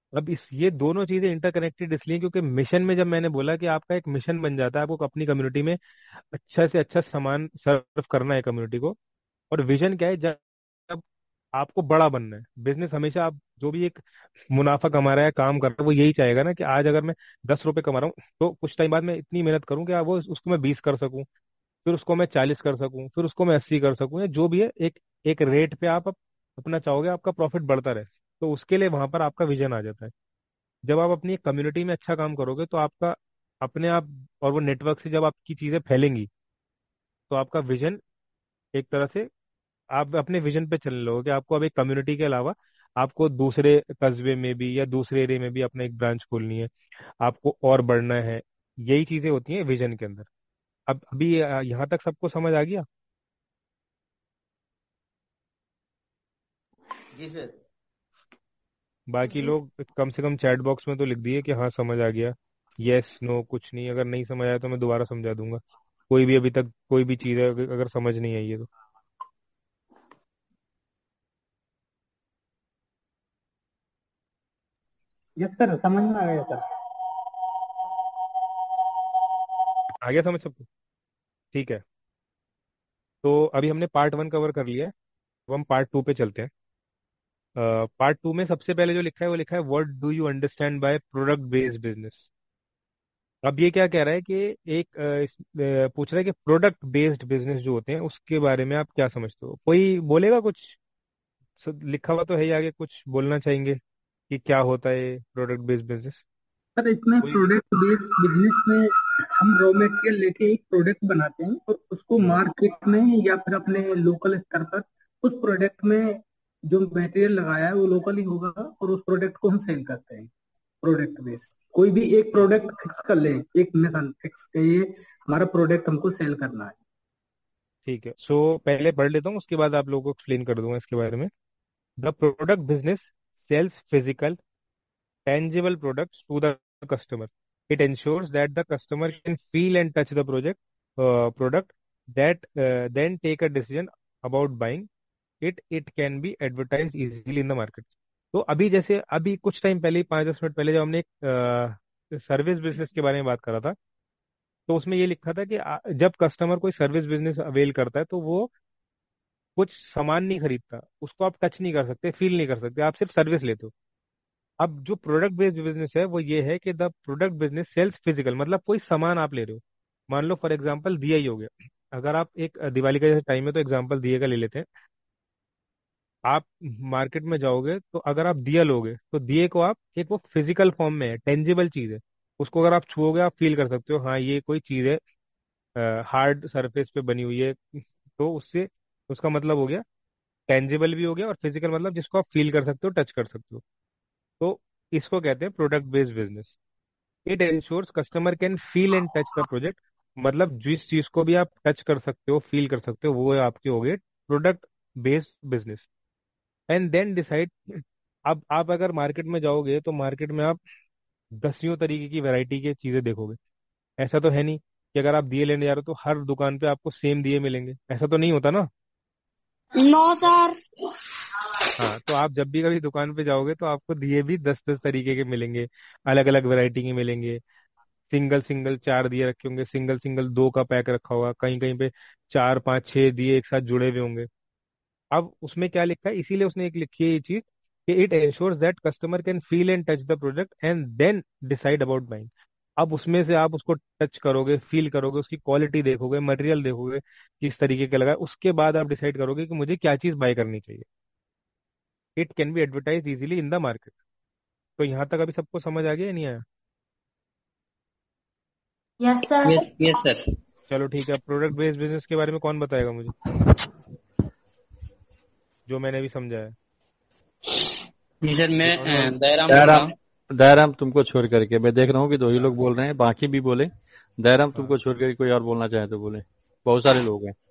अब इस ये दोनों चीजें इंटरकनेक्टेड इसलिए क्योंकि मिशन में जब मैंने बोला कि आपका एक मिशन बन जाता है, आपको अपनी कम्युनिटी में अच्छा से अच्छा सामान सर्व करना है कम्युनिटी को। और विजन क्या है, जब जब आपको बड़ा बनना है, बिजनेस हमेशा आप जो भी एक मुनाफा कमा रहा है, काम कर रहा है, वो यही चाहेगा ना कि आज अगर मैं 10 रुपए कमा रहा हूँ तो कुछ टाइम बाद मैं इतनी मेहनत करूँ कि वो उसको मैं 20 कर सकूं, फिर उसको मैं 40 कर सकूं, फिर उसको मैं 80 कर सकूं, या जो भी है एक एक रेट पे आप अपना चाहोगे आपका प्रॉफिट बढ़ता रहे। तो उसके लिए वहां पर आपका विजन आ जाता है। जब आप अपनी कम्युनिटी में अच्छा काम करोगे तो आपका अपने आप, और वो नेटवर्क से जब आपकी चीजें फैलेंगी तो आपका विजन एक तरह से, आप अपने विजन पे चलने लगोगे कि आपको अब एक कम्युनिटी के अलावा आपको दूसरे कस्बे में भी या दूसरे एरिया में भी अपना एक ब्रांच खोलनी है, आपको और बढ़ना है। यही चीजें होती हैं विजन के अंदर। अब अभी यहाँ तक सबको समझ आ गया? जी सर। बाकी जी लोग कम से कम चैट बॉक्स में तो लिख दिए कि हाँ समझ आ गया। यस नो कुछ नहीं, अगर नहीं समझ आया तो मैं दोबारा समझा दूंगा। कोई भी अभी तक कोई भी चीज़ है अगर समझ नहीं आई है तो। यस सर, समझ में आ गया सर। आ गया समझ सबको? ठीक है। तो अभी हमने पार्ट 1 कवर कर लिया है। तो हम पार्ट 2 पे चलते हैं। पार्ट 2 में सबसे पहले जो लिखा है वो लिखा है, what do you understand by product based business. अब ये क्या कह रहा है कि एक पूछ रहा है कि प्रोडक्ट बेस्ड बिजनेस जो होते हैं उसके बारे में आप क्या समझते हो? कोई बोलेगा कुछ? लिखा हुआ तो है ही आगे, कुछ बोलना चाहेंगे कि क्या होता है प्रोडक्ट बेस्ड बिजनेस? सर, इसमें कोई? प्रोडक्ट बेस्ड बिजनेस में हम रॉ मटेरियल लेके एक प्रोडक्ट बनाते हैं और उसको हम्म। मार्केट में या फिर अपने लोकल स्तर पर उस प्रोडक्ट में जो मटेरियल लगाया है वो लोकल ही होगा और उस प्रोडक्ट को हम सेल करते हैं। प्रोडक्ट बेस्ड कोई भी एक प्रोडक्ट फिक्स कर ले, एक मिशन फिक्स, ये हमारा प्रोडक्ट हमको सेल करना है। ठीक है, सो पहले पढ़ लेता हूँ, उसके बाद आप लोगों को एक्सप्लेन कर दूंगा इसके बारे में। The product business sales physical tangible products to the customer. It ensures that the customer can feel and touch the product, that then take a decision about buying it. It can be advertised easily in the market. तो अभी जैसे अभी कुछ time पहले, 5-10 minute पहले, जब हमने एक सर्विस बिजनेस के बारे में बात करा था, तो उसमें ये लिखा था कि जब कस्टमर कोई सर्विस बिजनेस अवेल करता है तो वो कुछ सामान नहीं खरीदता, उसको आप टच नहीं कर सकते, फील नहीं कर सकते, आप सिर्फ सर्विस लेते हो। अब जो प्रोडक्ट बेस्ड बिजनेस है वो ये है कि the product business sales physical, मतलब कोई सामान आप ले रहे हो। मान लो फॉर एग्जांपल दिया ही हो गया। अगर आप एक दिवाली का जैसे टाइम है तो एग्जांपल दिए का ले लेते हैं। आप मार्केट में जाओगे तो अगर आप दिया लोगे तो दिए को आप, एक वो फिजिकल फॉर्म में है, टेंजिबल चीज है, उसको अगर आप छुओगे आप फील कर सकते हो हाँ ये कोई चीज है, हार्ड सरफेस पे बनी हुई है। तो उससे उसका मतलब हो गया, टेंजिबल भी हो गया और फिजिकल, मतलब जिसको आप फील कर सकते हो, टच कर सकते हो। तो इसको कहते हैं product based business. It ensures customer can feel and touch the project, मतलब जिस चीज को भी आप टच कर सकते हो, फील कर सकते हो, वो आपके हो गए product based business. And then decide. अब आप अगर मार्केट में जाओगे तो मार्केट में आप दसियों तरीके की वैरायटी की चीजें देखोगे। ऐसा तो है नहीं कि अगर आप दिए लेने जा रहे हो तो हर दुकान पे आपको सेम दिए मिलेंगे, ऐसा तो नहीं होता ना। No sir. हाँ, तो आप जब भी कभी दुकान पे जाओगे तो आपको दिए भी 10-10 तरीके के मिलेंगे, अलग अलग वैरायटी के मिलेंगे। सिंगल सिंगल 4 दिए रखे होंगे, सिंगल सिंगल 2 का पैक रखा होगा, कहीं कहीं पे 4 5 6 दिए एक साथ जुड़े हुए होंगे। अब उसमें क्या लिखा है, इसीलिए उसने एक लिखी है ये चीज कि it ensures that customer can feel and touch the product and then decide about buying. अब उसमें से आप उसको टच करोगे, फील करोगे, उसकी क्वालिटी देखोगे, मटेरियल देखोगे किस तरीके का लगा है, उसके बाद आप डिसाइड करोगे कि मुझे क्या चीज बाय करनी चाहिए। It can be advertise easily in the market. तो यहाँ तक अभी सबको समझ आ गया या नहीं आया? Yes sir. Yes yes sir. चलो ठीक है, प्रोडक्ट बेस्ड बिजनेस के बारे में कौन बताएगा मुझे, जो मैंने अभी समझाया? जी सर, मैं कौन कौन? दयाराम बोल रहा दयाराम, हूँ। दयाराम तुमको छोड़ करके मैं देख रहा हूँ कि दो ही लोग बोल रहे हैं, बाकी भी बोले। दयाराम हाँ, तुमको छोड़ करके कोई और बोलना चाहे तो बोले, बहुत सारे लोग हैं।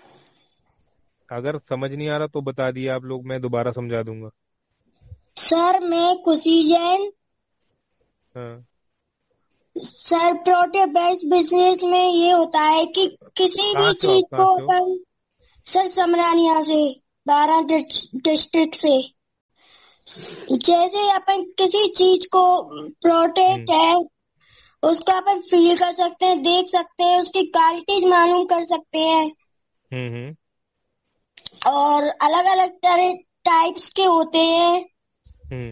अगर समझ नहीं आ रहा तो बता दिया आप लोग, मैं दोबारा समझा दूंगा। सर मैं खुशी जैन। हाँ। सर प्रोडक्ट बेस्ड बिजनेस में ये होता है कि किसी भी कहाँ से हो चीज आप, कहाँ को से हो? अपन, सर समरानिया से, बारह डिस्ट्रिक्ट से। जैसे अपन किसी चीज को प्रोटेक्ट हम्म है, उसको अपन फील कर सकते हैं, देख सकते हैं, उसकी क्वालिटीज मालूम कर सकते हैं। हम्म। और अलग अलग तरह टाइप्स के होते हैं। हम्म।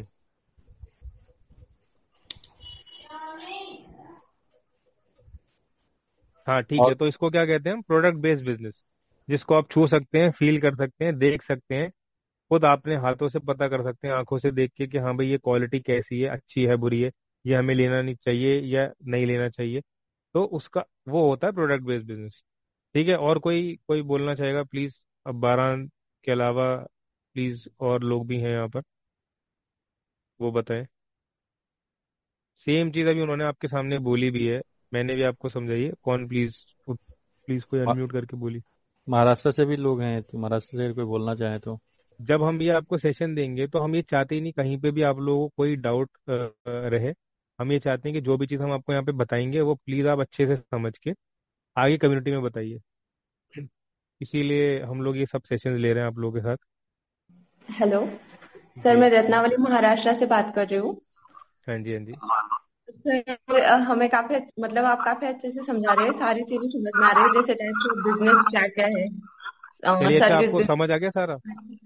हाँ ठीक है, और तो इसको क्या कहते हैं हम? प्रोडक्ट बेस्ड बिजनेस, जिसको आप छू सकते हैं, फील कर सकते हैं, देख सकते हैं, खुद अपने हाथों से पता कर सकते हैं, आंखों से देख के कि हाँ भाई ये क्वालिटी कैसी है, अच्छी है, बुरी है, ये हमें लेना नहीं चाहिए या नहीं लेना चाहिए। तो उसका वो होता है प्रोडक्ट बेस्ड बिजनेस। ठीक है, और कोई कोई बोलना चाहेगा प्लीज? अब 12 के अलावा प्लीज और लोग भी हैं यहाँ पर, वो बताएं। सेम चीज अभी उन्होंने आपके सामने बोली भी है, मैंने भी आपको समझाई है। कौन? प्लीज प्लीज कोई मा- अनम्यूट करके बोली। महाराष्ट्र से भी लोग हैं, तो महाराष्ट्र से कोई बोलना चाहे तो। जब हम ये आपको सेशन देंगे तो हम ये चाहते ही नहीं कहीं पे भी आप लोगों को कोई डाउट रहे। हम ये चाहते हैं कि जो भी चीज़ हम आपको यहाँ पे बताएंगे वो प्लीज़ आप अच्छे से समझ के आगे कम्युनिटी में बताइए। इसीलिए हम लोग ये सब सेशन ले रहे हैं आप लोगों के साथ। हेलो सर, जी। मैं रत्नावली महाराष्ट्र से बात कर रही हूँ। हाँ जी, हाँ जी। सर हमें काफी मतलब आप काफी अच्छे से समझा रहे हैं, सारी चीजें समझ में आ रही है, जैसे टाइप्स ऑफ बिजनेस क्या क्या है, चलिए, अच्छा सर्विस आपको समझ आ बिजनेस। गया सारा?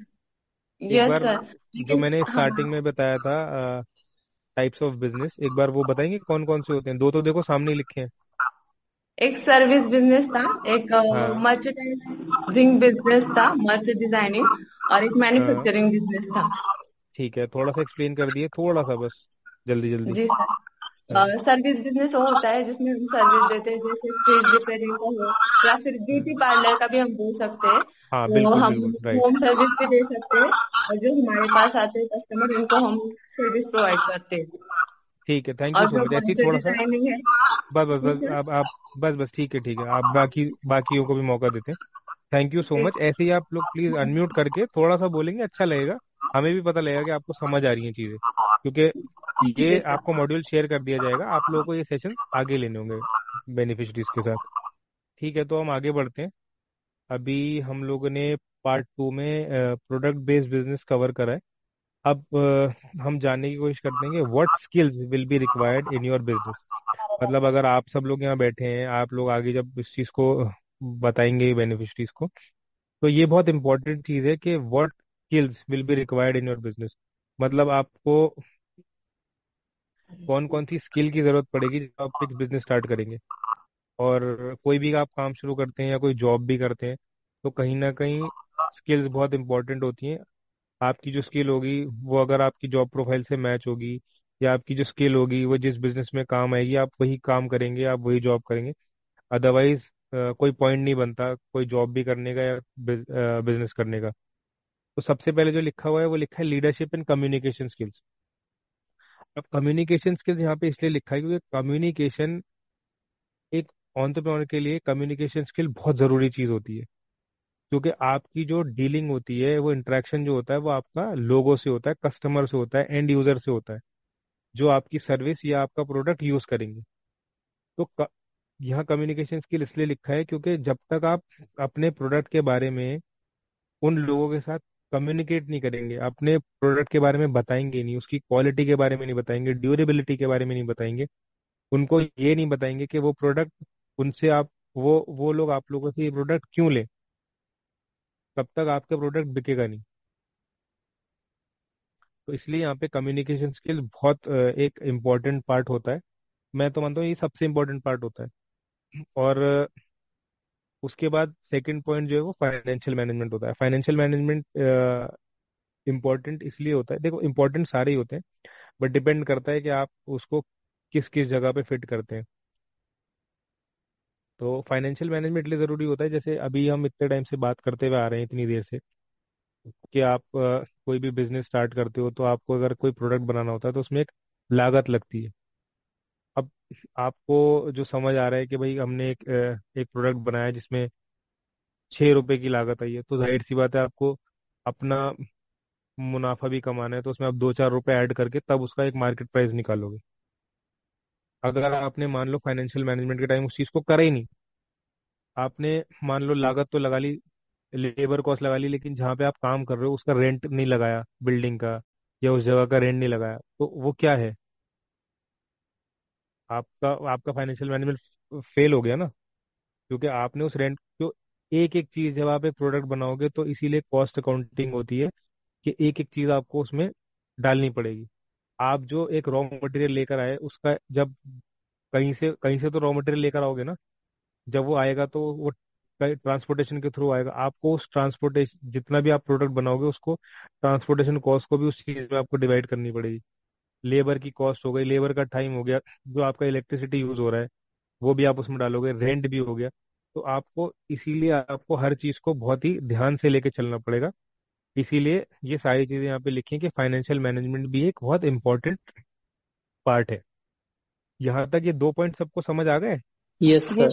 एक यस बार सर। जो लेकिन मैंने हाँ, स्टार्टिंग में बताया था, टाइप्स ऑफ बिजनेस, एक बार वो बताएंगे कौन कौन से होते हैं? दो तो देखो सामने ही लिखे हैं। एक सर्विस बिजनेस था, एक हाँ। मर्चेंडाइजिंग बिजनेस था, मर्च डिजाइनिंग, और एक हाँ मैन्युफैक्चरिंग बिजनेस था। ठीक है, थोड़ा सा एक्सप्लेन कर दिए, थोड़ा सा बस, जल्दी जल्दी। जी सर। हाँ। सर्विस बिजनेस वो होता है जिसमें हम सर्विस देते हैं, जैसे फ्रिज रिपेयरिंग का हो, या फिर हम्म। ब्यूटी पार्लर का भी हम बोल सकते हैं। हाँ तो बिल्कुल हम बिल्कुल राइट। होम सर्विस भी दे सकते हैं, और जो हमारे पास आते हैं कस्टमर, उनको हम सर्विस प्रोवाइड करते हैं। ठीक है, थैंक यू और सो जो मच। ऐसे ही मर्चर थोड़ा सा, डिजाइनिंग है। बस बस जी बस, सर। आप बस बस, ठीक है ठीक है, आप बाकी बाकियों को भी मौका देते हैं। Thank you so ji much. ऐसे ही आप लोग प्लीज अनम्यूट करके थोड़ा सा बोलेंगे, अच्छा लगेगा। हमें भी पता लगेगा कि आपको समझ आ रही हैं चीजें, क्योंकि जी ये सर। आपको मॉड्यूल शेयर कर दिया जाएगा, आप लोगों को ये सेशन आगे लेने होंगे बेनिफिशरीज के साथ। ठीक है, तो हम आगे बढ़ते हैं। अभी हम लोगों ने पार्ट 2 में प्रोडक्ट बेस्ड बिजनेस कवर करा है। अब हम जानने की कोशिश करते हैं कि what skills will be required in your business. मतलब अगर आप सब लोग यहाँ बैठे हैं, आप लोग आगे जब इस चीज़ को बताएंगे बेनिफिशरीज को, तो ये बहुत इंपॉर्टेंट चीज़ है कि what skills will be required in your business. मतलब आपको कौन कौन सी स्किल की जरूरत पड़ेगी जब आप एक बिजनेस स्टार्ट करेंगे। और कोई भी आप काम शुरू करते हैं या कोई जॉब भी करते हैं, तो कहीं ना कहीं स्किल्स बहुत इंपॉर्टेंट होती हैं। आपकी जो स्किल होगी वो अगर आपकी जॉब प्रोफाइल से मैच होगी, या आपकी जो स्किल होगी वो जिस बिजनेस में काम आएगी, आप वही काम करेंगे, आप वही जॉब करेंगे। अदरवाइज कोई पॉइंट नहीं बनता कोई जॉब भी करने का या बिजनेस करने का। तो सबसे पहले जो लिखा हुआ है वो लिखा है लीडरशिप एंड कम्युनिकेशन स्किल्स। अब कम्युनिकेशन स्किल्स यहाँ पे इसलिए लिखा है क्योंकि कम्युनिकेशन, एक एंटरप्रेन्योर के लिए कम्युनिकेशन स्किल बहुत जरूरी चीज होती है। क्योंकि आपकी जो डीलिंग होती है, वो इंटरेक्शन जो होता है वो आपका लोगों से होता है, कस्टमर से होता है, एंड यूजर से होता है, जो आपकी सर्विस या आपका प्रोडक्ट यूज करेंगे। तो यहाँ कम्युनिकेशन स्किल इसलिए लिखा है क्योंकि जब तक आप अपने प्रोडक्ट के बारे में उन लोगों के साथ कम्युनिकेट नहीं करेंगे, अपने प्रोडक्ट के बारे में बताएंगे नहीं, उसकी क्वालिटी के बारे में नहीं बताएंगे, ड्यूरेबिलिटी के बारे में नहीं बताएंगे, उनको ये नहीं बताएंगे कि वो प्रोडक्ट उनसे आप, वो लोग आप लोगों से ये प्रोडक्ट क्यों लें, तब तक आपका प्रोडक्ट बिकेगा नहीं। तो इसलिए यहाँ पे कम्युनिकेशन स्किल बहुत एक इम्पोर्टेंट पार्ट होता है। मैं तो मानता हूँ ये सबसे इम्पोर्टेंट पार्ट होता है। और उसके बाद सेकंड पॉइंट जो है वो फाइनेंशियल मैनेजमेंट होता है। फाइनेंशियल मैनेजमेंट इम्पोर्टेंट इसलिए होता है, देखो इम्पोर्टेंट सारे ही होते हैं, बट डिपेंड करता है कि आप उसको किस किस जगह पे फिट करते हैं। तो फाइनेंशियल मैनेजमेंट इसलिए ज़रूरी होता है, जैसे अभी हम इतने टाइम से बात करते हुए आ रहे हैं इतनी देर से, कि आप कोई भी बिजनेस स्टार्ट करते हो तो आपको अगर कोई प्रोडक्ट बनाना होता है तो उसमें एक लागत लगती है। अब आपको जो समझ आ रहा है कि भाई हमने एक प्रोडक्ट बनाया जिसमें 6 रुपए की लागत आई है, तो जाहिर सी बात है आपको अपना मुनाफा भी कमाना है, तो उसमें आप 2-4 रुपए ऐड करके तब उसका एक मार्केट प्राइस निकालोगे। अगर आपने मान लो फाइनेंशियल मैनेजमेंट के टाइम उस चीज़ को करा ही नहीं, आपने मान लो लागत तो लगा ली, लेबर कॉस्ट लगा ली, लेकिन जहाँ पे आप काम कर रहे हो उसका रेंट नहीं लगाया बिल्डिंग का, या उस जगह का रेंट नहीं लगाया, तो वो क्या है, आपका आपका फाइनेंशियल मैनेजमेंट फेल हो गया ना। क्योंकि आपने उस रेंट जो, एक एक चीज जब आप एक प्रोडक्ट बनाओगे तो इसीलिए कॉस्ट अकाउंटिंग होती है कि एक एक चीज आपको उसमें डालनी पड़ेगी। आप जो एक रॉ मटेरियल लेकर आए उसका, जब कहीं से तो रॉ मटेरियल लेकर आओगे ना, जब वो आएगा तो वो ट्रांसपोर्टेशन के थ्रू आएगा, आपको उस ट्रांसपोर्टेशन, जितना भी आप प्रोडक्ट बनाओगे उसको ट्रांसपोर्टेशन कॉस्ट को भी उस चीज में आपको डिवाइड करनी पड़ेगी। लेबर की कॉस्ट हो गई, लेबर का टाइम हो गया, जो आपका इलेक्ट्रिसिटी यूज हो रहा है वो भी आप उसमें डालोगे, रेंट भी हो गया। तो आपको इसीलिए आपको हर चीज को बहुत ही ध्यान से लेके चलना पड़ेगा। इसीलिए ये सारी चीजें यहाँ पे लिखी हैं कि फाइनेंशियल मैनेजमेंट भी एक बहुत इंपॉर्टेंट पार्ट है। यहाँ तक ये दो पॉइंट सबको समझ आ गए? यस जी सर।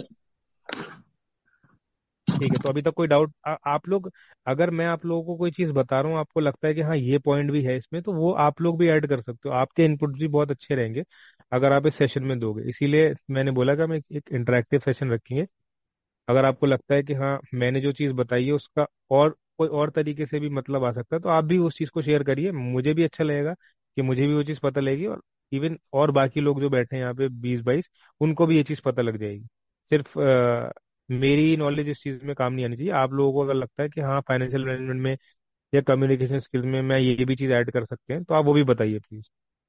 ठीक है, तो अभी तक कोई डाउट आप लोग, अगर मैं आप लोगों को कोई चीज बता रहा हूँ आपको लगता है कि हाँ ये पॉइंट भी है इसमें, तो वो आप लोग भी ऐड कर सकते हो, आपके इनपुट भी बहुत अच्छे रहेंगे अगर आप इस सेशन में दोगे। इसीलिए मैंने बोला कि हम एक इंटरेक्टिव सेशन रखेंगे। अगर आपको लगता है कि हाँ मैंने जो चीज़ बताई है उसका और कोई और तरीके से भी मतलब आ सकता है, तो आप भी उस चीज़ को शेयर करिए, मुझे भी अच्छा लगेगा कि मुझे भी वो चीज़ पता लगेगी, और इवन और बाकी लोग जो बैठे हैं यहाँ पे 20-22, उनको भी ये चीज़ पता लग जाएगी। सिर्फ मेरी नॉलेज इस चीज़ में काम नहीं आनी चाहिए। आप लोगों को अगर लगता है कि हाँ फाइनेंशियल मैनेजमेंट में या कम्युनिकेशन स्किल्स में मैं ये भी चीज़ ऐड कर सकते हैं, तो आप वो भी बताइए प्लीज।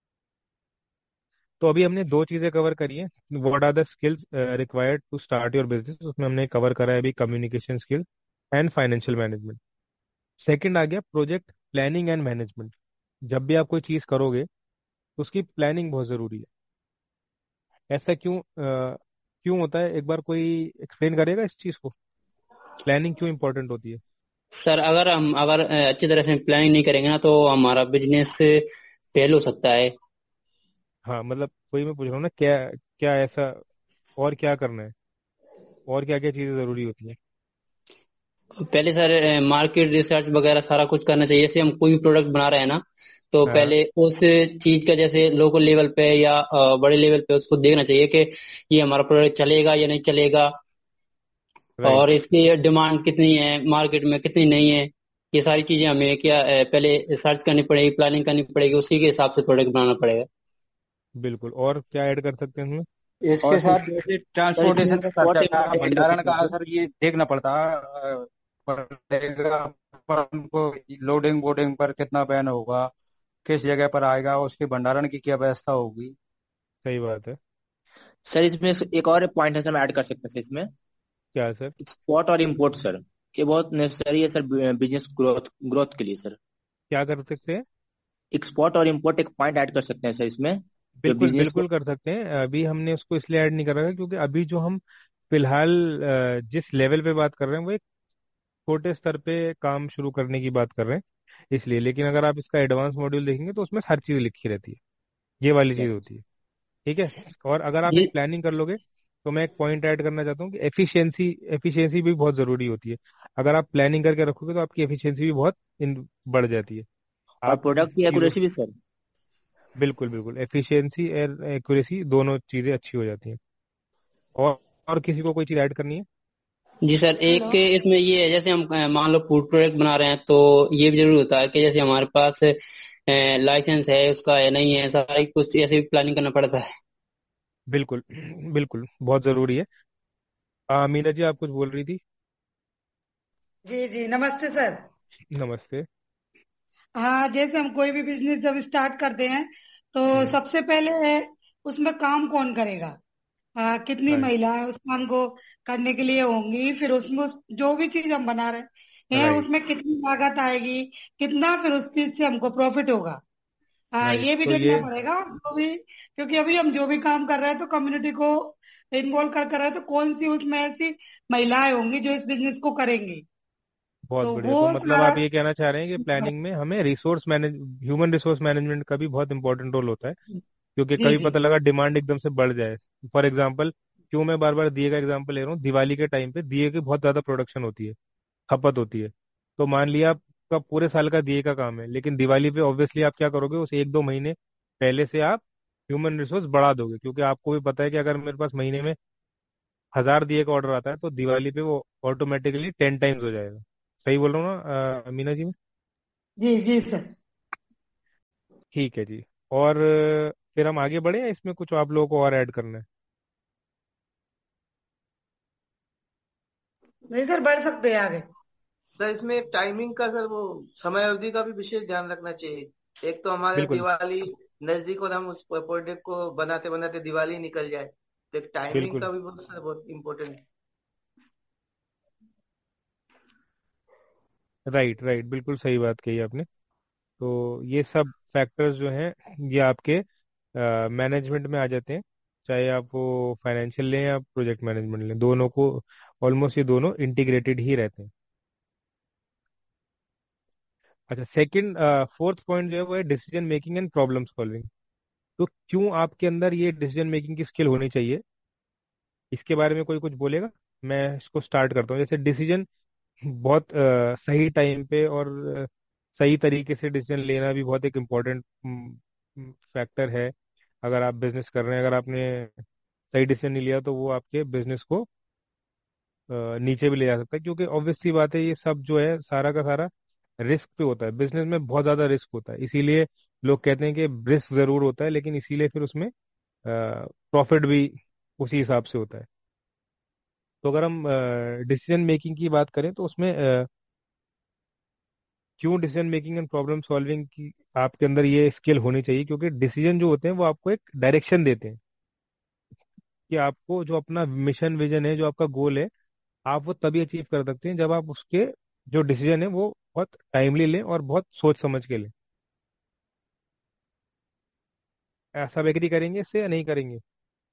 तो अभी हमने दो चीजें कवर करी हैं, what are the skills required to start your business, उसमें हमने कवर करा है अभी communication skill and financial management. Second आ गया प्रोजेक्ट प्लानिंग एंड मैनेजमेंट। जब भी आप कोई चीज करोगे तो उसकी प्लानिंग बहुत जरूरी है। ऐसा क्यों होता है, एक बार कोई एक्सप्लेन करेगा इस चीज को, प्लानिंग क्यों इंपॉर्टेंट होती है? सर अगर अच्छी तरह से प्लानिंग नहीं करेंगे ना तो हमारा बिजनेस फेल हो सकता है। हाँ मतलब वही मैं पूछ रहा हूँ ना, क्या क्या ऐसा, और क्या करना है, और क्या क्या चीजें जरूरी होती है? पहले सर मार्केट रिसर्च वगैरह सारा कुछ करना चाहिए। जैसे हम कोई भी प्रोडक्ट बना रहे हैं ना, तो हाँ। पहले उस चीज का जैसे लोकल लेवल पे या बड़े लेवल पे उसको देखना चाहिए कि ये हमारा प्रोडक्ट चलेगा या नहीं चलेगा, और राइट। इसकी डिमांड कितनी है मार्केट में, कितनी नहीं है। ये सारी चीजें हमें क्या पहले सर्च करनी पड़ेगी, प्लानिंग करनी पड़ेगी, उसी के हिसाब से प्रोडक्ट बनाना पड़ेगा। बिल्कुल, और क्या ऐड कर सकते हैं? इसके और साथ जैसे सर इसमें ट्रांसपोर्टेशन का स्पॉट खर्चा, इम्पोर्ट ऐड कर भंडारण सकते हैं का, सर। सर ये देखना पड़ेगा अपन को। लोडिंग बोर्डिंग पर कितना बैन होगा, किस जगह पर आएगा, उसके भंडारण की क्या व्यवस्था होगी। सही बात है। सर इसमें एक और पॉइंट है सर, हम ऐड कर सकते हैं सर इसमें, क्या है सर? एक्सपोर्ट और इम्पोर्ट सर। ये बहुत नेसेसरी है सर बिजनेस ग्रोथ ग्रोथ के लिए सर। क्या कर सकते हैं? एक्सपोर्ट और इम्पोर्ट एक पॉइंट ऐड कर सकते हैं सर इसमें, जो बिल्कुल बिजनेस को। बिल्कुल कर सकते हैं। अभी हमने उसको इसलिए ऐड नहीं करा है क्योंकि अभी जो हम फिलहाल जिस लेवल पे बात कर रहे हैं वो एक छोटे स्तर पे काम शुरू करने की बात कर रहे हैं इसलिए। लेकिन अगर आप इसका एडवांस मॉड्यूल देखेंगे तो उसमें हर चीज़ लिखी रहती है, ये वाली चीज़ होती है। ठीक है। और अगर आप जी एक प्लानिंग कर लोगे, तो मैं एक पॉइंट ऐड करना चाहता हूँ कि एफिशिएंसी एफिशिएंसी भी बहुत ज़रूरी होती है। अगर आप प्लानिंग करके रखोगे तो आपकी एफिशिएंसी भी बहुत बढ़ जाती है। और आप प्रोडक्ट की चीज़ों, एक्यूरेसी भी सर। बिल्कुल बिल्कुल, एफिशिएंसी और एक्यूरेसी दोनों चीज़ें अच्छी हो जाती हैं। और और किसी को कोई चीज़ ऐड करनी है? जी सर, हेलो। एक इसमें ये है, जैसे हम मान लो फूड प्रोडक्ट बना रहे हैं तो ये भी जरूरी होता है कि जैसे हमारे पास लाइसेंस है उसका है नहीं है, सारी कुछ ऐसे भी प्लानिंग करना पड़ता है। बिल्कुल बिल्कुल, बहुत ज़रूरी है। मीना जी आप कुछ बोल रही थी? जी जी, नमस्ते सर। नमस्ते। हाँ, जैसे हम कोई भी बिजनेस जब स्टार्ट करते हैं तो हम्म। सबसे पहले उसमें काम कौन करेगा, कितनी राइट। महिलाएं उस काम को करने के लिए होंगी, फिर उसमें जो भी चीज हम बना रहे हैं राइट। उसमें कितनी लागत आएगी, कितना फिर उस चीज से हमको प्रॉफिट होगा। राइट, ये भी तो देखना ये, पड़ेगा हमको भी, क्योंकि अभी हम जो भी काम कर रहे हैं तो कम्युनिटी को इन्वॉल्व कर रहे हैं, तो कौन सी उसमें ऐसी महिलाएं होंगी जो इस बिजनेस को करेंगी, बहुत तो बढ़िया। वो तो मतलब सारा। आप ये कहना चाह रहे हैं कि प्लानिंग में हमें resource manage human resource management का भी बहुत इंपॉर्टेंट रोल होता है। क्योंकि जी कभी जी। पता लगा डिमांड एकदम से बढ़ जाए। फॉर एग्जाम्पल, क्यों मैं बार बार दिए का एग्जाम्पल ले रहा हूँ, दिवाली के टाइम पे दिए की बहुत ज्यादा प्रोडक्शन होती है, खपत होती है। तो मान लिया आपका पूरे साल का दिए का काम है, लेकिन दिवाली पे ऑब्वियसली आप क्या करोगे, उस 1-2 महीने पहले से आप ह्यूमन रिसोर्स बढ़ा दोगे, क्योंकि आपको भी पता है कि अगर मेरे पास महीने में 1000 दिए का ऑर्डर आता है तो दिवाली पे वो ऑटोमेटिकली 10 टाइम्स हो जाएगा। सही बोल रहा हूँ ना मीना जी? जी जी सर। ठीक है जी। और फिर हम आगे बढ़े या इसमें कुछ आप लोगों को और ऐड करना है? नहीं सर, बढ़ सकते हैं आगे। सर इसमें टाइमिंग का सर वो समय अवधि का भी विशेष ध्यान रखना चाहिए। एक तो हमारे बिल्कुल दिवाली नजदीक और हम उस प्रोजेक्ट को बनाते बनाते दिवाली निकल जाए, तो एक टाइमिंग बिल्कुल। का भी बहुत सर बहुत इम्पोर्टेंट। राइट राइट, बिल्कुल सही बात कही आपने। तो ये सब फैक्टर्स जो हैं ये आपके मैनेजमेंट में आ जाते हैं। चाहे आप वो फाइनेंशियल लें या प्रोजेक्ट मैनेजमेंट लें, दोनों को ऑलमोस्ट ये दोनों इंटीग्रेटेड ही रहते हैं। अच्छा, सेकंड फोर्थ पॉइंट जो है वो है decision making and problem solving. तो क्यों आपके अंदर ये डिसीजन मेकिंग की स्किल होनी चाहिए, इसके बारे में कोई कुछ बोलेगा? मैं इसको स्टार्ट करता हूँ। जैसे डिसीजन बहुत सही टाइम पे और सही तरीके से डिसीजन लेना भी बहुत एक इम्पोर्टेंट फैक्टर है। अगर आप बिजनेस कर रहे हैं, अगर आपने सही डिसीजन नहीं लिया तो वो आपके बिजनेस को नीचे भी ले जा सकता है, क्योंकि ऑब्वियस सी बात है ये सब जो है सारा का सारा रिस्क पे होता है। बिजनेस में बहुत ज्यादा रिस्क होता है, इसीलिए लोग कहते हैं कि रिस्क जरूर होता है, लेकिन इसीलिए फिर उसमें प्रॉफिट भी उसी हिसाब से होता है। तो अगर हम डिसीजन मेकिंग की बात करें तो उसमें क्यों decision making and problem solving की आपके अंदर ये स्किल होनी चाहिए, क्योंकि डिसीजन जो होते हैं वो आपको एक डायरेक्शन देते हैं कि आपको जो अपना मिशन विजन है, जो आपका गोल है, आप वो तभी अचीव कर सकते हैं जब आप उसके जो डिसीजन है वो बहुत टाइमली लें और बहुत सोच समझ के लें। ऐसा एग्री करेंगे इससे या नहीं करेंगे?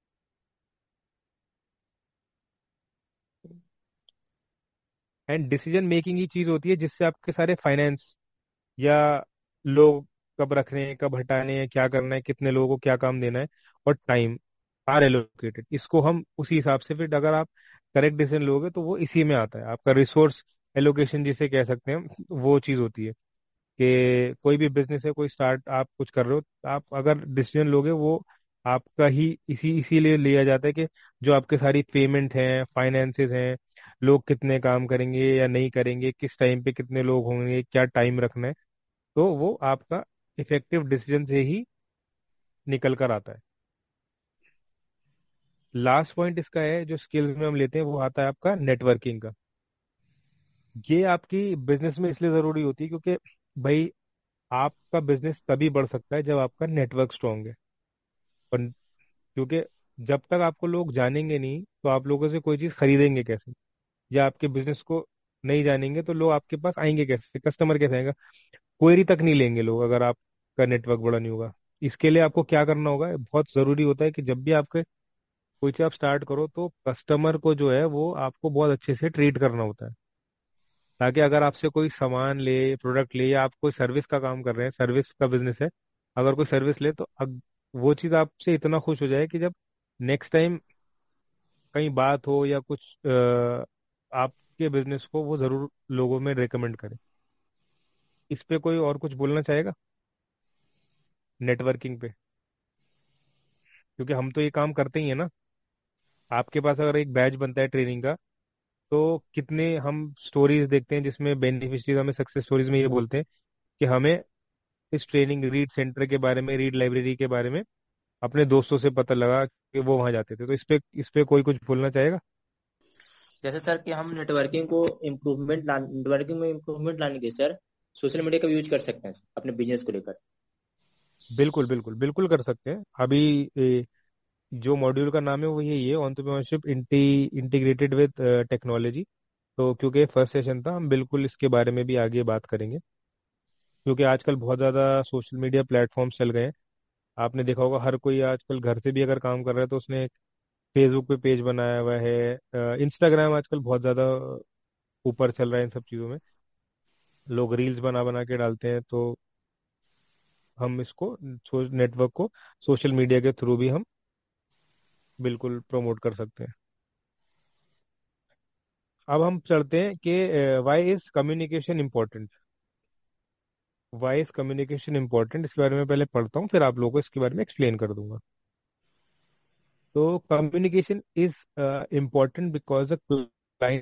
एंड डिसीजन मेकिंग ही चीज होती है जिससे आपके सारे फाइनेंस या लोग कब रखने हैं, कब हटाने हैं, क्या करना है, कितने लोगों को क्या काम देना है, और टाइम आर एलोकेटेड। इसको हम उसी हिसाब से, फिर अगर आप करेक्ट डिसीजन लोगे तो वो इसी में आता है। आपका रिसोर्स एलोकेशन जिसे कह सकते हैं, वो चीज होती है कि कोई भी बिजनेस है, कोई स्टार्ट आप कुछ कर रहे हो, आप अगर डिसीजन लोगे वो आपका ही इसीलिए लिया जाता है कि जो आपके सारी पेमेंट हैं, फाइनेंसेस हैं, लोग कितने काम करेंगे या नहीं करेंगे, किस टाइम पे कितने लोग होंगे, क्या टाइम रखना है, तो वो आपका इफेक्टिव डिसीजन से ही निकल कर आता है। लास्ट पॉइंट इसका है जो स्किल्स में हम लेते हैं, वो आता है आपका नेटवर्किंग का। ये आपकी बिजनेस में इसलिए जरूरी होती है क्योंकि भाई आपका बिजनेस तभी बढ़ सकता है जब आपका नेटवर्क स्ट्रांग है। और क्योंकि जब तक आपको लोग जानेंगे नहीं तो आप लोगों से कोई चीज खरीदेंगे कैसे, या आपके बिजनेस को नहीं जानेंगे तो लोग आपके पास आएंगे कैसे, कस्टमर कैसे आएगा, क्वेरी तक नहीं लेंगे लोग अगर आपका नेटवर्क बड़ा नहीं होगा। इसके लिए आपको क्या करना होगा, बहुत जरूरी होता है कि जब भी आपके कोई चीज आप स्टार्ट करो तो कस्टमर को जो है वो आपको बहुत अच्छे से ट्रीट करना होता है, ताकि अगर आपसे कोई सामान ले, प्रोडक्ट ले, या आप कोई सर्विस का काम कर रहे हैं, सर्विस का बिजनेस है, अगर कोई सर्विस ले तो वो चीज आपसे इतना खुश हो जाए कि जब नेक्स्ट टाइम कहीं बात हो या कुछ आपके बिजनेस को वो जरूर लोगों में रेकमेंड करे। इस पे कोई और कुछ बोलना चाहेगा नेटवर्किंग पे? क्योंकि हम तो ये काम करते ही है ना। आपके पास अगर एक बैच बनता है ट्रेनिंग का, तो कितने हम स्टोरीज देखते हैं जिसमें बेनिफिशियरीज हमें सक्सेस स्टोरीज में ये बोलते हैं कि हमें इस ट्रेनिंग रीड सेंटर के बारे में, रीड लाइब्रेरी के बारे में अपने दोस्तों से पता लगा कि वो वहां जाते थे। तो इस पे कोई कुछ बोलना चाहेगा? जैसे सर कि हम नेटवर्किंग में इम्प्रूवमेंट लाने के सर सोशल मीडिया का यूज कर सकते हैं अपने बिजनेस को लेकर। बिल्कुल बिल्कुल बिल्कुल कर सकते हैं। अभी जो मॉड्यूल का नाम है वो यही है, एंटरप्रेन्योरशिप इंटीग्रेटेड विद टेक्नोलॉजी। तो क्योंकि फर्स्ट सेशन था, हम बिल्कुल इसके बारे में भी आगे बात करेंगे, क्योंकि आजकल बहुत ज़्यादा सोशल मीडिया प्लेटफॉर्म्स चल गए हैं। आपने देखा होगा हर कोई आजकल घर से भी अगर काम कर रहा है तो उसने फेसबुक पे पेज बनाया हुआ है, इंस्टाग्राम आजकल बहुत ज़्यादा ऊपर चल रहा है इन सब चीज़ों में। लोग रील्स बना बना के डालते हैं, तो हम इसको नेटवर्क को सोशल मीडिया के थ्रू भी हम बिल्कुल प्रमोट कर सकते हैं। अब हम चलते हैं कि Y is communication important. Y is communication important, इसके बारे में पहले पढ़ता हूँ, फिर आप लोगों को इसके बारे में एक्सप्लेन कर दूंगा। तो communication is important because the client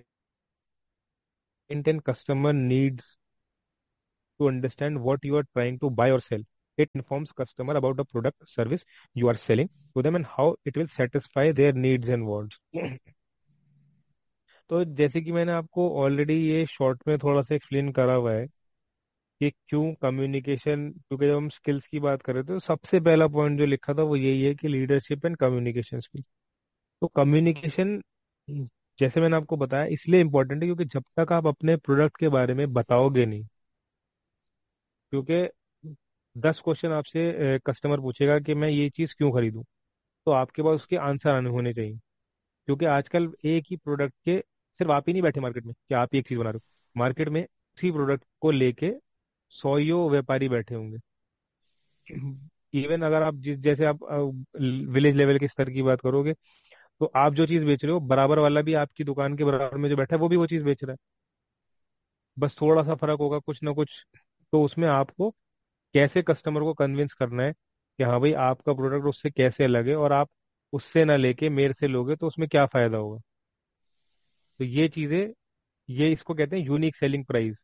and customer needs to understand what you are trying to bye और cell. It informs customer about the product service you are selling to them and how it will satisfy their needs and wants. तो जैसे कि मैंने आपको already ये short में थोड़ा सा एक्सप्लेन करा हुआ है कि क्यों कम्युनिकेशन, क्योंकि जब हम स्किल्स की बात कर रहे थे तो सबसे पहला पॉइंट जो लिखा था वो यही है कि लीडरशिप एंड कम्युनिकेशन स्किल। तो कम्युनिकेशन, जैसे मैंने आपको बताया, इसलिए इम्पोर्टेंट है क्योंकि जब तक आप अपने प्रोडक्ट के बारे में बताओगे नहीं, क्योंकि 10 क्वेश्चन आपसे कस्टमर पूछेगा कि मैं ये चीज़ क्यों खरीदूं, तो आपके पास उसके आंसर आने होने चाहिए। क्योंकि आजकल एक ही प्रोडक्ट के, सिर्फ आप ही नहीं बैठे मार्केट में कि आप ही एक चीज़ बना रहे हो, मार्केट में उसी प्रोडक्ट को लेके सौयों व्यापारी बैठे होंगे। इवन अगर आप जैसे आप विलेज लेवल के स्तर की बात करोगे, तो आप जो चीज़ बेच रहे हो बराबर वाला भी आपकी दुकान के बराबर में जो बैठा है वो भी वो चीज़ बेच रहा है, बस थोड़ा सा फर्क होगा कुछ ना कुछ। तो उसमें आपको कैसे कस्टमर को कन्विंस करना है कि हाँ भाई आपका प्रोडक्ट उससे कैसे अलग है, और आप उससे ना लेके मेरे से लोगे तो उसमें क्या फायदा होगा। तो ये चीजें, ये इसको कहते हैं यूनिक सेलिंग प्राइस,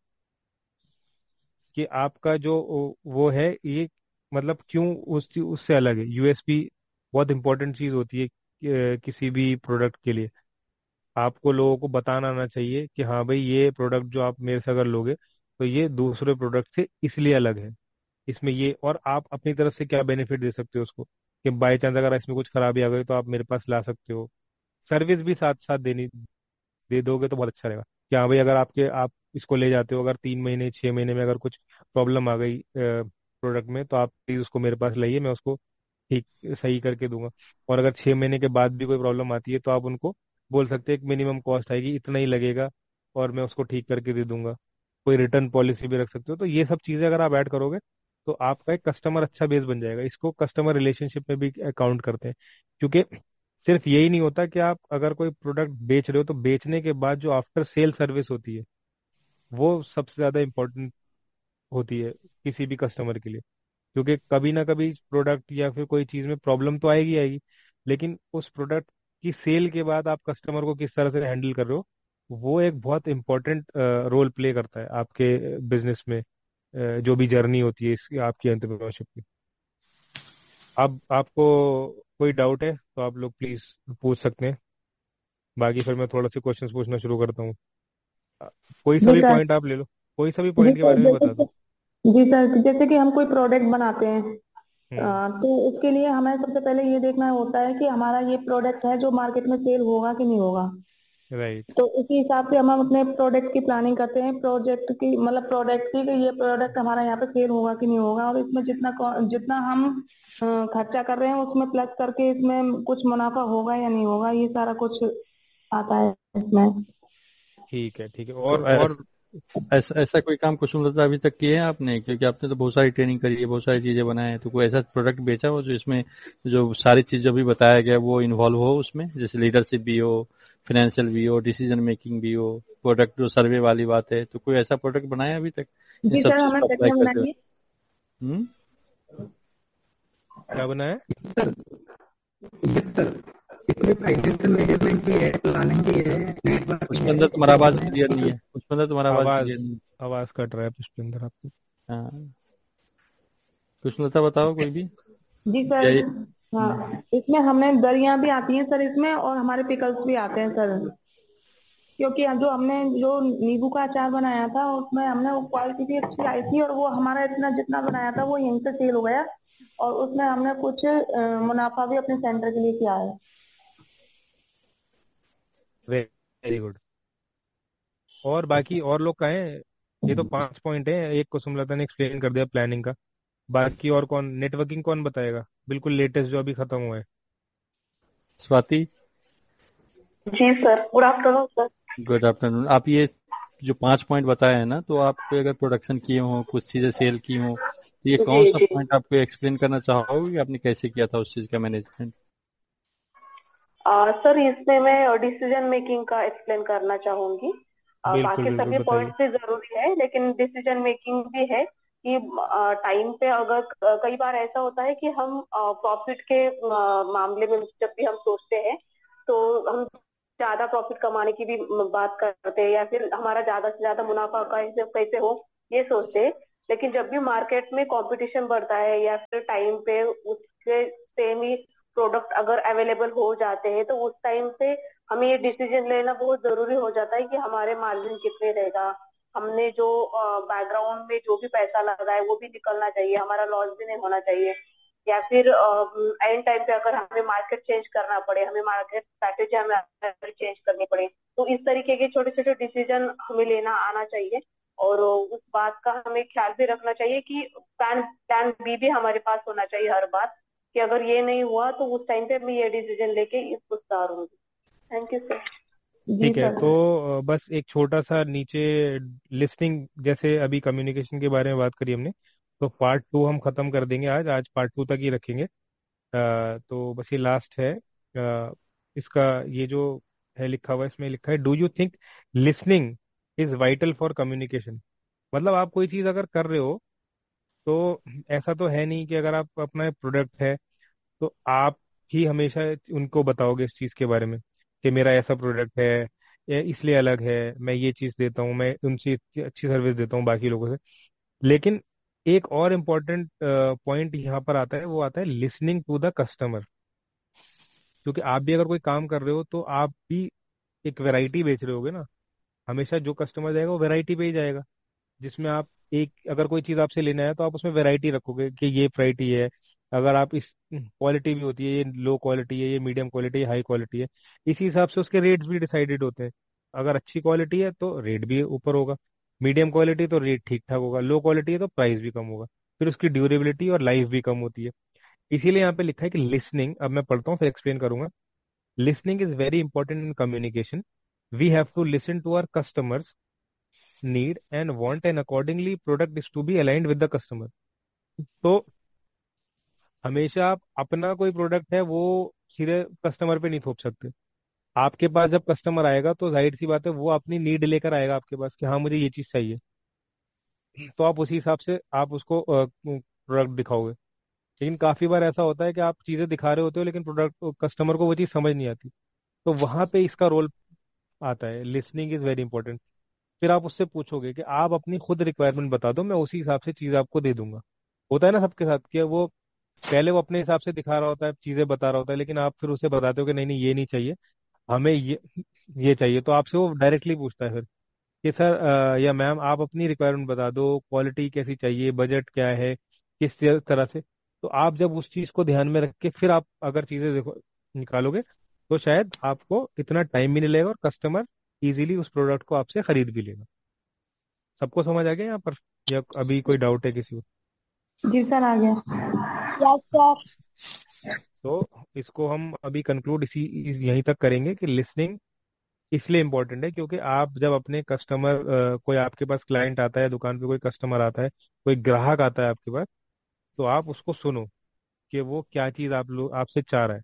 कि आपका जो वो है ये, मतलब क्यों उससे अलग है। यूएसपी बहुत इंपॉर्टेंट चीज होती है किसी भी प्रोडक्ट के लिए। आपको लोगों को बताना आना चाहिए कि हाँ भाई ये प्रोडक्ट जो आप मेरे से अगर लोगे तो ये दूसरे प्रोडक्ट से इसलिए अलग है, इसमें ये, और आप अपनी तरफ से क्या बेनिफिट दे सकते हो उसको, कि बाई चांस अगर इसमें कुछ खराबी आ गई तो आप मेरे पास ला सकते हो। सर्विस भी साथ साथ देनी, दे दोगे तो बहुत अच्छा रहेगा कि हाँ भाई अगर आप इसको ले जाते हो, अगर 3 महीने 6 महीने में अगर कुछ प्रॉब्लम आ गई प्रोडक्ट में, तो आप प्लीज उसको मेरे पास लाइए, मैं उसको ठीक सही करके दूंगा। और अगर 6 महीने के बाद भी कोई प्रॉब्लम आती है तो आप उनको बोल सकते हैं कि मिनिमम कॉस्ट आएगी इतना ही लगेगा और मैं उसको ठीक करके दे दूंगा। कोई रिटर्न पॉलिसी भी रख सकते हो। तो ये सब चीजें अगर आप ऐड करोगे तो आपका एक कस्टमर अच्छा बेस बन जाएगा। इसको कस्टमर रिलेशनशिप में भी काउंट करते हैं, क्योंकि सिर्फ यही नहीं होता कि आप अगर कोई प्रोडक्ट बेच रहे हो तो बेचने के बाद जो आफ्टर सेल सर्विस होती है वो सबसे ज्यादा इम्पोर्टेंट होती है किसी भी कस्टमर के लिए। क्योंकि कभी ना कभी प्रोडक्ट या फिर कोई चीज में प्रॉब्लम तो आएगी आएगी, लेकिन उस प्रोडक्ट की सेल के बाद आप कस्टमर को किस तरह से हैंडल कर रहे हो वो एक बहुत इंपॉर्टेंट रोल प्ले करता है आपके बिजनेस में, जो भी जर्नी होती है इसकी, आपकी एंटरप्रेन्योरशिप की। अब आपको कोई डाउट है तो आप लोग प्लीज पूछ सकते हैं, बाकी फिर मैं थोड़ा से क्वेश्चंस पूछना शुरू करता हूँ। अ, कोई सा जी भी सर। पॉइंट आप ले लो, कोई सा भी जी पॉइंट के सर, बारे में जैसे बता दो। जी सर, जैसे कि हम कोई प्रोडक्ट बनाते हैं, हम्म। तो उसके लिए हमें सबसे पहले ये देखना होता है कि हमारा ये प्रोडक्ट है जो मार्केट में सेल होगा कि नहीं होगा। राइट। तो उसी हिसाब से हम अपने प्रोडक्ट की प्लानिंग करते हैं, प्रोजेक्ट की मतलब प्रोडक्ट की, कि ये प्रोडक्ट हमारा यहाँ पे सेल होगा कि नहीं होगा, और इसमें जितना हम खर्चा कर रहे हैं उसमें प्लस करके इसमें कुछ मुनाफा होगा या नहीं होगा, ये सारा कुछ आता है इसमें। ठीक है ठीक है। तो और ऐसा ऐसा कोई काम कुसुमलता अभी तक किए हैं आपने? क्योंकि आपने तो बहुत सारी ट्रेनिंग करी है, बहुत सारी चीजें बनाए हैं, तो कोई ऐसा प्रोडक्ट बेचा हो जो इसमें जो सारी चीज जो भी बताया गया वो इन्वॉल्व हो उसमें, जैसे लीडरशिप भी हो, फाइनेंशियल भी हो, डिसीजन मेकिंग भी हो, प्रोडक्ट जो सर्वे वाली बात है, तो कोई ऐसा प्रोडक्ट बनाया अभी तक इन जी सब सर, चीज हमें को अप्लाई तकिया करते हुए? बनाई है। हम्म। क्या बना है? सर, यस सर, इसमें फाइनेंशियल मैनेजमेंट भी है, प्लानिंग भी है, नेटवर्क पुष्पेंद्र है, तुम्हारा आवाज इसमें क्लियर नहीं है, पुष्पेंद्र तुम्हारा आवाज आवाज क्लियर नहीं आवाज कट रहा है पुष्पेंद्र आपकी। है। हाँ, कुसुमलता बताओ कोई भी। जी या सर। ये हाँ, इसमें हमें दरियां भी आती हैं सर इसमें, और हमारे पिकल्स भी आते हैं सर। क्योंकि जो हमने जो नींबू का अचार बनाया था उसमें हमने वो क्वालिटी भी अच्छी आई थी, और वो हमारा इतना जितना बनाया था वो यहीं से सेल हो गया, और उसमें हमने कुछ मुनाफा भी अपने सेंटर के लिए किया है। Very good. और बाकी और लोग कहें, ये तो 5 पॉइंट है, एक को सुमलता ने एक्सप्लेन कर दिया प्लानिंग का। बाकी और कौन, नेटवर्किंग कौन बताएगा, बिल्कुल लेटेस्ट जो अभी खत्म हुआ है? स्वाति। जी sir, good afternoon sir. Good afternoon. आप ये जो 5 पॉइंट बताए हैं ना, तो आप कोई अगर प्रोडक्शन किए हो, कुछ चीजें सेल की हो, तो ये कौन जी सा जी। पॉइंट आपको एक्सप्लेन करना चाहोगे कि आपने कैसे किया था उस चीज का मैनेजमेंट? सर, इसमें मैं डिसीजन मेकिंग का एक्सप्लेन करना चाहूंगी। बिल्कुल बाकी बिल्कुल सभी बताइए। पॉइंट्स भी जरूरी है, लेकिन डिसीजन मेकिंग भी है कि टाइम पे अगर कई बार ऐसा होता है कि हम प्रॉफिट के मामले में जब भी हम सोचते हैं तो हम ज्यादा प्रॉफिट कमाने की भी बात करते हैं, या फिर हमारा ज्यादा से ज्यादा मुनाफा कैसे कैसे हो ये सोचते हैं। लेकिन जब भी मार्केट में कंपटीशन बढ़ता है या फिर टाइम पे उसके सेम ही प्रोडक्ट अगर अवेलेबल हो जाते हैं, तो उस टाइम पे हमें ये डिसीजन लेना बहुत जरूरी हो जाता है कि हमारे मार्जिन कितने रहेगा, हमने जो बैकग्राउंड में जो भी पैसा लगा है वो भी निकलना चाहिए, हमारा लॉस भी नहीं होना चाहिए। या फिर एंड टाइम पे अगर हमें मार्केट चेंज करना पड़े, हमें मार्केट स्ट्रैटेजी हमें चेंज करनी पड़े, तो इस तरीके के छोटे छोटे डिसीजन हमें लेना आना चाहिए। और उस बात का हमें ख्याल भी रखना चाहिए कि प्लान प्लान बी भी हमारे पास होना चाहिए हर बार, कि अगर ये नहीं हुआ तो उस टाइम पे मैं ये डिसीजन लेके इसको सुधारूंगी। Thank you sir. जी ठीक है सर। तो बस एक छोटा सा नीचे लिस्टिंग, जैसे अभी कम्युनिकेशन के बारे में बात करी हमने, तो पार्ट 2 हम खत्म कर देंगे आज आज पार्ट 2 तक ही रखेंगे। तो बस ये लास्ट है। इसका ये जो है लिखा हुआ है, इसमें लिखा है, do you think listening is vital for communication. मतलब आप कोई चीज़ अगर कर रहे हो, तो ऐसा तो है नहीं कि अगर आप अपना प्रोडक्ट है तो आप ही हमेशा उनको बताओगे इस चीज़ के बारे में कि मेरा ऐसा प्रोडक्ट है, ये इसलिए अलग है, मैं ये चीज़ देता हूँ, मैं उनसे इतनी अच्छी सर्विस देता हूँ बाकी लोगों से। लेकिन एक और इम्पोर्टेंट पॉइंट यहाँ पर आता है, वो आता है लिसनिंग टू द कस्टमर। क्योंकि आप भी अगर कोई काम कर रहे हो तो आप भी एक वैरायटी बेच रहे होगे ना। हमेशा जो कस्टमर जाएगा वो वैरायटी पे ही जाएगा, जिसमें आप एक अगर कोई चीज़ आपसे लेना है तो आप उसमें वैरायटी रखोगे कि ये वैरायटी है। अगर आप इस क्वालिटी भी होती है, ये लो क्वालिटी है, ये मीडियम क्वालिटी है, हाई क्वालिटी है, इसी हिसाब से उसके रेट्स भी डिसाइडेड होते हैं। अगर अच्छी क्वालिटी है तो रेट भी ऊपर होगा, मीडियम क्वालिटी तो रेट ठीक ठाक होगा, लो क्वालिटी है तो प्राइस भी कम होगा, फिर उसकी ड्यूरेबिलिटी और लाइफ भी कम होती है। इसीलिए यहाँ पे लिखा है कि लिसनिंग, अब मैं पढ़ता हूँ फिर एक्सप्लेन करूंगा। Listening is very important in communication. We have to listen to our customers need and want and accordingly product is to be aligned with the customer। तो हमेशा आप अपना कोई प्रोडक्ट है वो सीधे कस्टमर पे नहीं थोप सकते। आपके पास जब कस्टमर आएगा तो जाहिर सी बात है वो अपनी नीड लेकर आएगा आपके पास कि हाँ मुझे ये चीज़ चाहिए, तो आप उसी हिसाब से आप उसको प्रोडक्ट दिखाओगे। लेकिन काफी बार ऐसा होता है कि आप चीजें दिखा रहे होते हो लेकिन प्रोडक्ट कस्टमर को वो चीज़ समझ नहीं आती। तो वहां पे इसका रोल आता है। Listening is very important. फिर आप उससे पूछोगे कि आप अपनी खुद रिक्वायरमेंट बता दो, मैं उसी हिसाब से चीज आपको दे दूंगा। होता है ना सबके साथ कि वो पहले वो अपने हिसाब से दिखा रहा होता है, चीजें बता रहा होता है, लेकिन आप फिर उसे बताते हो कि नहीं नहीं ये नहीं चाहिए, हमें ये चाहिए। तो आपसे वो डायरेक्टली पूछता है फिर कि सर या मैम आप अपनी रिक्वायरमेंट बता दो, क्वालिटी कैसी चाहिए, बजट क्या है, किस तरह से। तो आप जब उस चीज को ध्यान में रख के फिर आप अगर चीजें देखो निकालोगे, तो शायद आपको इतना टाइम भी नहीं लगेगा और कस्टमर इजीली उस प्रोडक्ट को आपसे खरीद भी लेगा। सबको समझ आ गया यहाँ पर, या अभी कोई डाउट है किसी को? जी सर, आ गया। Yes sir. तो इसको हम अभी कंक्लूड यहीं तक करेंगे कि लिसनिंग इसलिए इम्पोर्टेंट है क्योंकि आप जब अपने कस्टमर, कोई आपके पास क्लाइंट आता है दुकान पे, कोई कस्टमर आता है, कोई ग्राहक आता है आपके पास, तो आप उसको सुनो कि वो क्या चीज़ आप लोग आपसे चाह रहा है,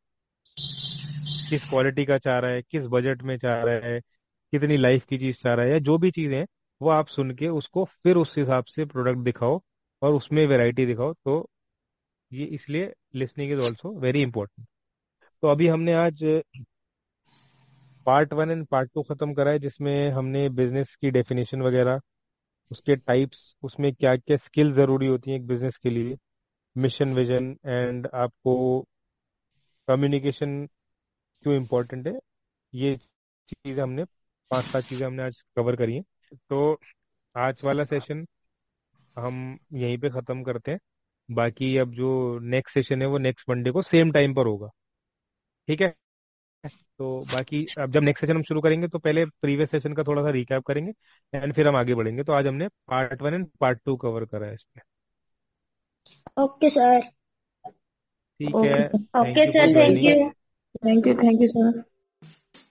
किस क्वालिटी का चाह रहा है, किस बजट में चाह रहा है, कितनी लाइफ की चीज़ चाह रहा है, या जो भी चीज़ें हैं वो आप सुन के उसको फिर उस हिसाब से प्रोडक्ट दिखाओ और उसमें वैरायटी दिखाओ। तो ये इसलिए listening is also very important. तो अभी हमने आज पार्ट 1 एंड पार्ट 2 खत्म करा है, जिसमें हमने बिजनेस की डेफिनेशन वगैरह, उसके टाइप्स, उसमें क्या क्या स्किल जरूरी होती हैं एक बिजनेस के लिए, मिशन विजन, एंड आपको कम्युनिकेशन क्यों इम्पोर्टेंट है, ये चीज़ें हमने 5-7 चीज़ें हमने आज कवर करी हैं। तो आज वाला सेशन हम यहीं पे ख़त्म करते हैं। बाकी अब जो नेक्स्ट सेशन है वो नेक्स्ट मंडे को सेम टाइम पर होगा, ठीक है? तो बाकी अब जब नेक्स्ट सेशन हम शुरू करेंगे तो पहले प्रीवियस सेशन का थोड़ा सा रिकैप करेंगे एंड फिर हम आगे बढ़ेंगे। तो आज हमने पार्ट 1 एंड पार्ट 2 कवर करा है इसमें। Okay sir. ठीक ओके है, sir. Thank okay you for sir, thank joining. You. Thank you sir.